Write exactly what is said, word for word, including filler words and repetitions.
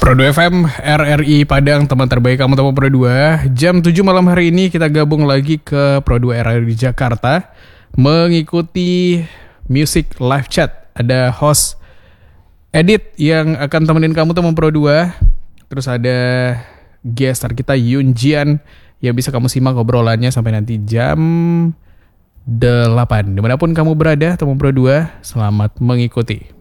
Pro dua F M, R R I Padang, teman terbaik kamu teman Pro dua. Jam tujuh malam hari ini kita gabung lagi ke Pro dua R R I Jakarta mengikuti Music Live Chat. Ada host Edit yang akan temenin kamu teman Pro dua. Terus ada guest star kita Yun Jian yang bisa kamu simak obrolannya sampai nanti jam delapan. Dimanapun kamu berada teman Pro dua, selamat mengikuti.